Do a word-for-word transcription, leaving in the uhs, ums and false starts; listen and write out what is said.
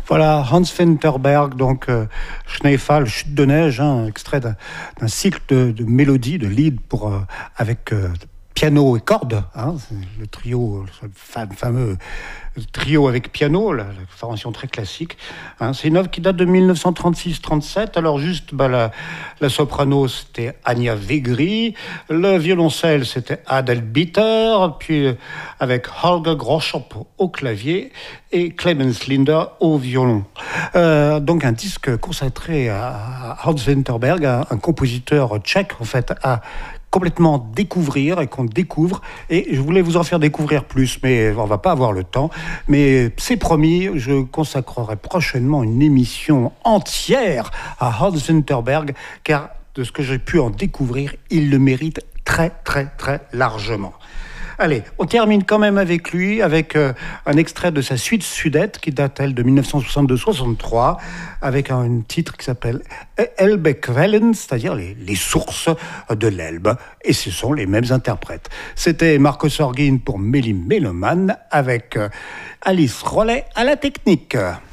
Voilà, Hans Winterberg, donc euh, Schneefall, Chute de neige, hein, extrait d'un, d'un cycle de, de mélodies, de lead pour, euh, avec euh, piano et cordes, hein, le trio, le fameux trio avec piano, la, la formation très classique. Hein, c'est une œuvre qui date de dix-neuf cent trente-six trente-sept. Alors juste, bah, la, la soprano, c'était Anja Wegry, le violoncelle, c'était Adel Bitter, puis euh, avec Holger Groschop au clavier et Clemens Linder au violon. Euh, donc un disque consacré à Hans Winterberg, un, un compositeur tchèque en fait, à complètement découvrir et qu'on découvre. Et je voulais vous en faire découvrir plus, mais on va pas avoir le temps. Mais c'est promis, je consacrerai prochainement une émission entière à Hans Winterberg, car de ce que j'ai pu en découvrir, il le mérite très, très, très largement. Allez, on termine quand même avec lui, avec euh, un extrait de sa suite Sudette, qui date, elle, de dix-neuf cent soixante-deux soixante-trois, avec un, un titre qui s'appelle Elbequellen, c'est-à-dire les, les sources de l'Elbe. Et ce sont les mêmes interprètes. C'était Marco Sorgin pour Méli Méloman, avec euh, Alice Rollet à la technique.